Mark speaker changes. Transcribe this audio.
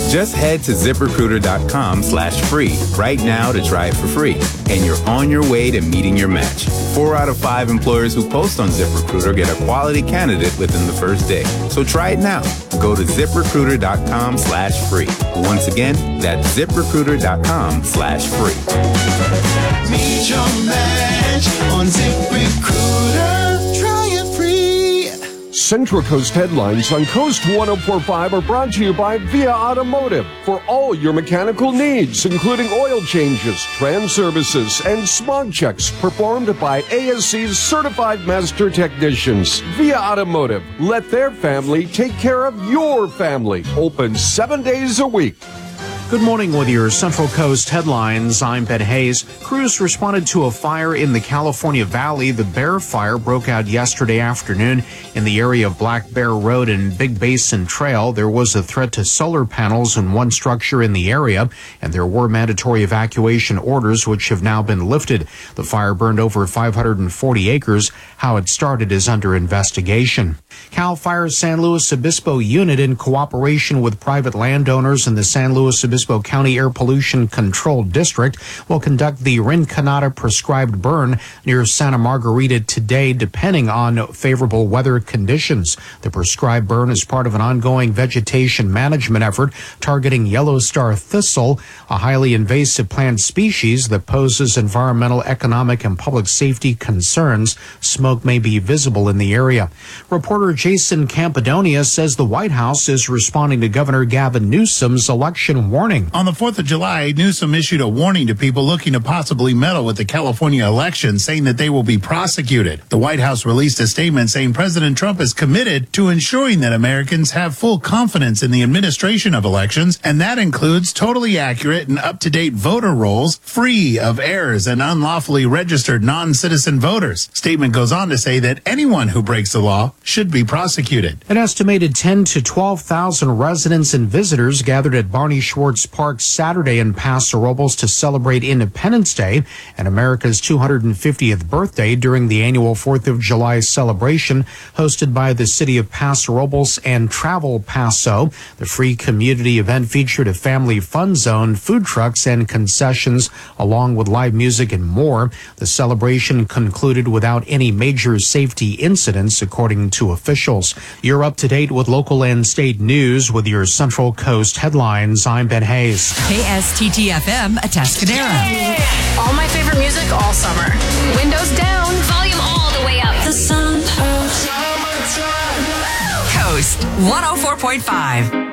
Speaker 1: Just head to ZipRecruiter.com/free right now to try it for free. And you're on your way to meeting your match. 4 out of 5 employers who post on ZipRecruiter get a quality candidate within the first day. So try it now. Go to ZipRecruiter.com/free. Once again, that's ZipRecruiter.com/free.
Speaker 2: Meet your match on ZipRecruiter. Try it free.
Speaker 3: Central Coast headlines on Coast 104.5 are brought to you by Via Automotive for all your mechanical needs, including oil changes, trans services, and smog checks performed by ASC's certified master technicians. Via Automotive, let their family take care of your family. Open 7 days a week.
Speaker 4: Good morning with your Central Coast headlines. I'm Ben Hayes. Crews responded to a fire in the California Valley. The Bear Fire broke out yesterday afternoon in the area of Black Bear Road and Big Basin Trail. There was a threat to solar panels in one structure in the area, and there were mandatory evacuation orders which have now been lifted. The fire burned over 540 acres. How it started is under investigation. CAL FIRE's San Luis Obispo unit, in cooperation with private landowners in the San Luis Obispo County Air Pollution Control District, will conduct the Rinconada prescribed burn near Santa Margarita today, depending on favorable weather conditions. The prescribed burn is part of an ongoing vegetation management effort targeting yellow star thistle, a highly invasive plant species that poses environmental, economic, and public safety concerns. Smoke may be visible in the area. Reporter Jason Campadonia says the White House is responding to Governor Gavin Newsom's election warning.
Speaker 5: On the 4th of July, Newsom issued a warning to people looking to possibly meddle with the California election, saying that they will be prosecuted. The White House released a statement saying President Trump is committed to ensuring that Americans have full confidence in the administration of elections, and that includes totally accurate and up-to-date voter rolls, free of errors and unlawfully registered non-citizen voters. Statement goes on to say that anyone who breaks the law should be prosecuted.
Speaker 4: An estimated 10 to 12,000 residents and visitors gathered at Barney Schwartz Park Saturday in Paso Robles to celebrate Independence Day and America's 250th birthday during the annual 4th of July celebration hosted by the city of Paso Robles and Travel Paso. The free community event featured a family fun zone, food trucks, and concessions, along with live music and more. The celebration concluded without any major safety incidents, according to officials. You're up to date with local and state news with your Central Coast headlines. I'm Ben Hayes.
Speaker 6: KSTT-FM, Atascadero.
Speaker 7: All my favorite music all summer. Windows down.
Speaker 6: Volume all the way up. The sound of Coast 104.5.